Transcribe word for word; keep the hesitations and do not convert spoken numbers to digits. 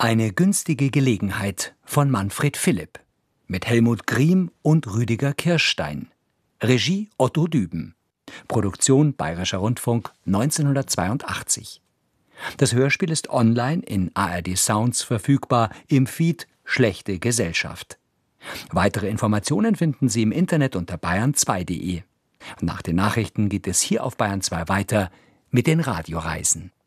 Eine günstige Gelegenheit von Manfred Philipp mit Helmut Griem und Rüdiger Kirstein. Regie Otto Düben. Produktion Bayerischer Rundfunk neunzehnhundertzweiundachtzig. Das Hörspiel ist online in A R D Sounds verfügbar im Feed Schlechte Gesellschaft. Weitere Informationen finden Sie im Internet unter bayern zwei punkt de. Nach den Nachrichten geht es hier auf Bayern zwei weiter mit den Radioreisen.